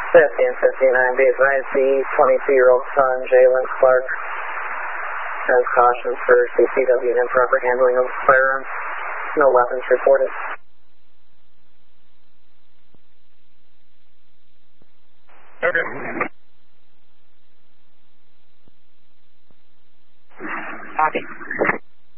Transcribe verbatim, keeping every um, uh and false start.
fifty and fifty-nine, be advised the twenty-two-year-old son, Jalen Clark, has caution for C C W and improper handling of firearms. No weapons reported.